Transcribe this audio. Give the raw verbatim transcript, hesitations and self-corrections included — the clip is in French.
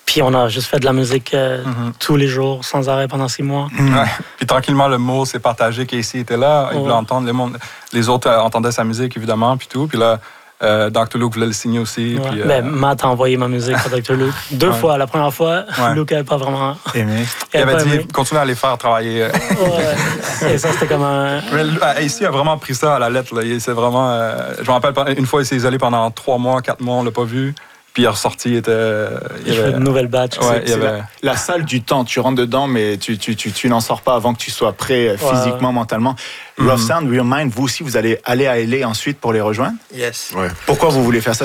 Puis on a juste fait de la musique euh, mm-hmm. tous les jours, sans arrêt, pendant six mois. Mm-hmm. Ouais. Puis tranquillement, le mot s'est partagé. Casey était là, il ouais. voulait entendre. Les, monde, les autres euh, entendaient sa musique, évidemment, puis tout. Puis là, euh, docteur Luke voulait le signer aussi. Ouais. Puis, euh... ben, Matt a envoyé ma musique à docteur Luke. Deux ouais. fois. La première fois, ouais. Luke n'avait pas vraiment aimé. Il, il avait dit, continue à les faire travailler. Ouais. Et ça, c'était comme un... Mais ici, il a vraiment pris ça à la lettre. Là. C'est vraiment... Euh... Je me rappelle, une fois, il s'est isolé pendant trois mois, quatre mois, on l'a pas vu. Puis il est ressorti, il était... Il y avait une nouvelle batch. Ouais, c'est, c'est avait... la, la salle du temps. Tu rentres dedans, mais tu, tu, tu, tu n'en sors pas avant que tu sois prêt ouais. physiquement, mentalement. Mm-hmm. Rough Sound, Real Mind, vous aussi, vous allez aller à L A ensuite pour les rejoindre? Yes. Ouais. Pourquoi vous voulez faire ça?